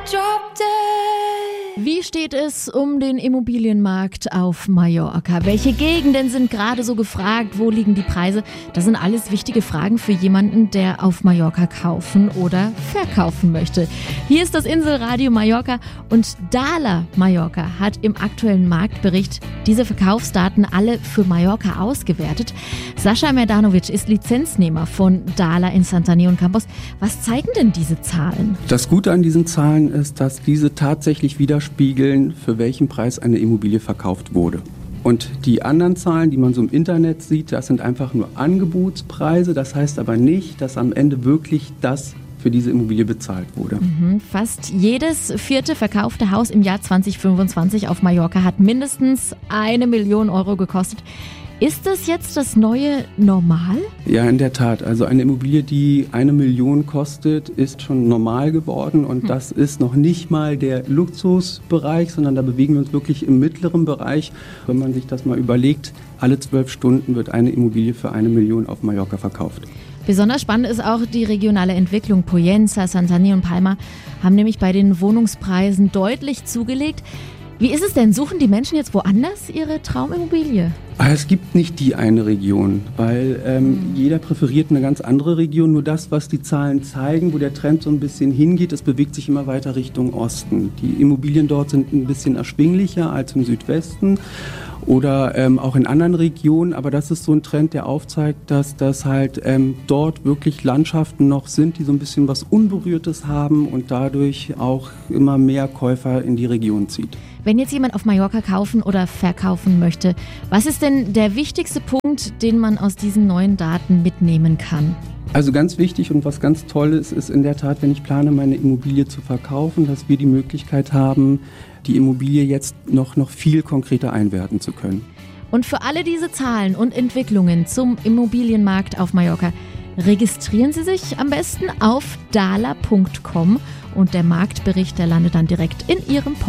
Wie steht es um den Immobilienmarkt auf Mallorca? Welche Gegenden sind gerade so gefragt? Wo liegen die Preise? Das sind alles wichtige Fragen für jemanden, der auf Mallorca kaufen oder verkaufen möchte. Hier ist das Inselradio Mallorca und Dala Mallorca hat im aktuellen Marktbericht diese Verkaufsdaten alle für Mallorca ausgewertet. Sascha Merdanovic ist Lizenznehmer von Dala in Santanyr und Campos. Was zeigen denn diese Zahlen? Das Gute an diesen Zahlen ist, dass diese tatsächlich widerspiegeln, für welchen Preis eine Immobilie verkauft wurde. Und die anderen Zahlen, die man so im Internet sieht, das sind einfach nur Angebotspreise. Das heißt aber nicht, dass am Ende wirklich das für diese Immobilie bezahlt wurde. Fast jedes vierte verkaufte Haus im Jahr 2025 auf Mallorca hat mindestens 1 Million Euro gekostet. Ist das jetzt das neue Normal? Ja, in der Tat. Also eine Immobilie, die 1 Million kostet, ist schon normal geworden. Und das ist noch nicht mal der Luxusbereich, sondern da bewegen wir uns wirklich im mittleren Bereich. Wenn man sich das mal überlegt, alle 12 Stunden wird eine Immobilie für 1 Million auf Mallorca verkauft. Besonders spannend ist auch die regionale Entwicklung. Pollença, Santanyr und Palma haben nämlich bei den Wohnungspreisen deutlich zugelegt. Wie ist es denn? Suchen die Menschen jetzt woanders ihre Traumimmobilie? Es gibt nicht die eine Region, weil jeder präferiert eine ganz andere Region. Nur das, was die Zahlen zeigen, wo der Trend so ein bisschen hingeht, es bewegt sich immer weiter Richtung Osten. Die Immobilien dort sind ein bisschen erschwinglicher als im Südwesten oder auch in anderen Regionen. Aber das ist so ein Trend, der aufzeigt, dass das halt dort wirklich Landschaften noch sind, die so ein bisschen was Unberührtes haben und dadurch auch immer mehr Käufer in die Region zieht. Wenn jetzt jemand auf Mallorca kaufen oder verkaufen möchte, was ist denn der wichtigste Punkt, den man aus diesen neuen Daten mitnehmen kann? Also ganz wichtig und was ganz Tolles ist in der Tat, wenn ich plane, meine Immobilie zu verkaufen, dass wir die Möglichkeit haben, die Immobilie jetzt noch viel konkreter einwerten zu können. Und für alle diese Zahlen und Entwicklungen zum Immobilienmarkt auf Mallorca registrieren Sie sich am besten auf dala.com und der Marktbericht, der landet dann direkt in Ihrem Postfach.